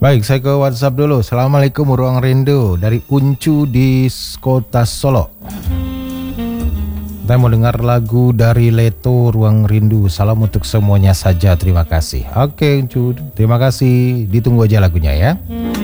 Baik, saya ke WhatsApp dulu. Assalamualaikum Ruang Rindu dari Uncu di Kota Solo. Saya mau dengar lagu dari Leto, Ruang Rindu. Salam untuk semuanya saja, terima kasih. Oke Uncu, terima kasih. Ditunggu aja lagunya ya.